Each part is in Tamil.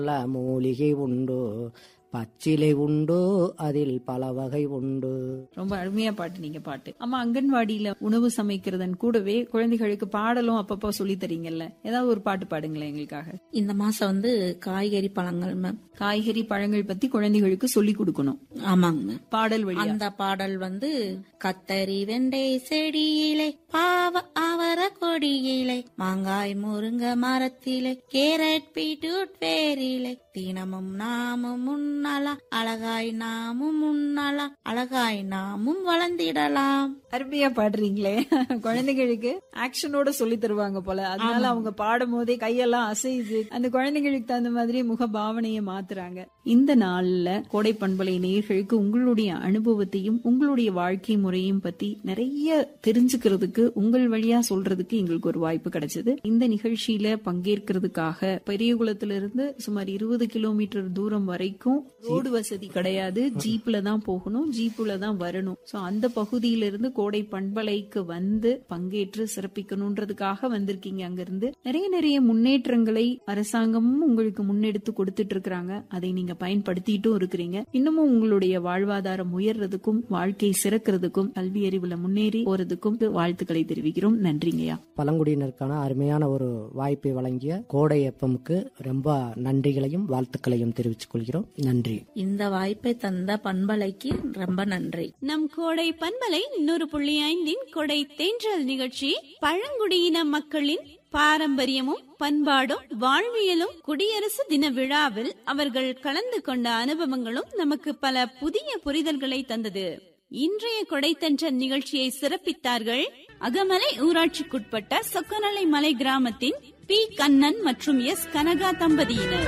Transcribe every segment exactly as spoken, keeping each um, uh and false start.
மூலிகை உண்டு, பச்சிலை உண்டு, அதில் பல வகை உண்டு. ரொம்ப அருமையா பாட்டு நீங்க பாட்டு. அம்மா, அங்கன்வாடியில உணவு சமைக்கிறதன் கூடவே குழந்தைகளுக்கு பாடலும் அப்பப்போ சொல்லி தரீங்கல்ல, ஏதாவது ஒரு பாட்டு பாடுங்களேன் எங்களுக்காக. இந்த மாசம் வந்து காய்கறி பழங்கள் மேம். காய்கறி பழங்கள் பத்தி குழந்தைகளுக்கு சொல்லி கொடுக்கணும். ஆமாங்க மேம். பாடல் வழி. அந்த பாடல் வந்து கத்தரி வெண்டை செடியிலே, பாவ அவர கொடியிலே, மாங்காய் முருங்க மரத்திலே, கேரட் பீட்ரூட் வேரிலே, தினமும் நாமும் முன்னலாம், அழகாய் நாமும் முன்னலாம், அழகாய் நாமும் வளர்ந்திடலாம். அருமையா பாடுறீங்களே. குழந்தைகளுக்கு ஆக்ஷனோட சொல்லி தருவாங்க போல, அதனால அவங்க பாடும் போதே கையெல்லாம் அசைது அந்த குழந்தைகளுக்கு தகுந்த மாதிரி முக பாவனையை மாத்துறாங்க. இந்த நாள்ல கோடை பண்பலை நேயர்களுக்கு உங்களுடைய அனுபவத்தையும் உங்களுடைய வாழ்க்கை முறையும் பத்தி நிறைய தெரிஞ்சுக்கிறதுக்கு உங்கள் வழியா சொல்றதுக்கு எங்களுக்கு ஒரு வாய்ப்பு கிடைச்சது. இந்த நிகழ்ச்சியில பங்கேற்கிறதுக்காக பெரியகுளத்திலிருந்து சுமார் இருபது கிலோமீட்டர் தூரம் வரைக்கும் ரோடு வசதி கிடையாது, ஜீப்ல தான் போகணும், ஜீப்ல தான் வரணும். சோ அந்த பகுதியிலிருந்து கோடை பண்பலைக்கு வந்து பங்கேற்று சிறப்பிக்கணும்ன்றதுக்காக வந்திருக்கீங்க. அங்கிருந்து நிறைய நிறைய முன்னேற்றங்களை அரசாங்கமும் உங்களுக்கு முன்னெடுத்து கொடுத்துட்டு இருக்கிறாங்க. அதை நீங்க பயன்படுத்திட்டும் இருக்கிறீங்க. இன்னமும் உங்களுடைய வாழ்வாதாரம் உயர்றதுக்கும் வாழ்க்கை சிறக்கிறதுக்கும் கல்வி அறிவுல முன்னேறி போறதுக்கும் வாழ்த்துக்களை தெரிவிக்கிறோம். நன்றிங்கய்யா. பழங்குடியினருக்கான அருமையான ஒரு வாய்ப்பை வழங்கிய கோடை எஃப்எம்க்கு ரொம்ப நன்றிகளையும் வாழ்த்துக்களையும் தெரிவித்துக் கொள்கிறோம். நன்றி. இந்த வாய்ப்பை தந்த பண்பலைக்கு ரொம்ப நன்றி. நம் கோடை பண்பலை நூறு புள்ளி ஐந்தின் கொடை தேன்றல் நிகழ்ச்சி பழங்குடியின மக்களின் பாரம்பரியமும் பண்பாடும் வாழ்வியலும் குடியரசு தின விழாவில் அவர்கள் கலந்து கொண்ட அனுபவங்களும் நமக்கு பல புதிய புரிதல்களை தந்தது. இன்றைய கொடைத்தன்றல் நிகழ்ச்சியை சிறப்பித்தார்கள் அகமலை ஊராட்சிக்குட்பட்ட சொக்கநலை மலை கிராமத்தின் பி கண்ணன் மற்றும் எஸ் கனகா தம்பதியினர்.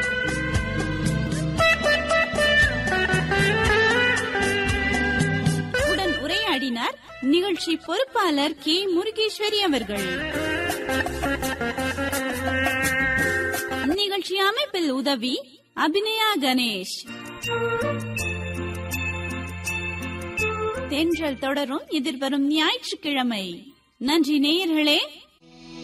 உடன் உரையாடினார் நிகழ்ச்சி பொறுப்பாளர் கே முருகேஸ்வரி அவர்கள். நிகழ்ச்சி அமைப்பில் உதவி அபிநயா கணேஷ். தென்றல் தொடரும் எதிர்வரும் ஞாயிற்றுக்கிழமை. நன்றி நேயர்களே.